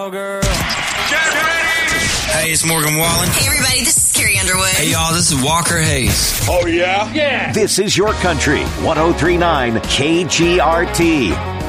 Girl. Get ready! Hey, it's Morgan Wallen. Hey, everybody, this is Carrie Underwood. Hey, y'all, this is Walker Hayes. Oh, yeah? This is your country, 103.9 KGRT.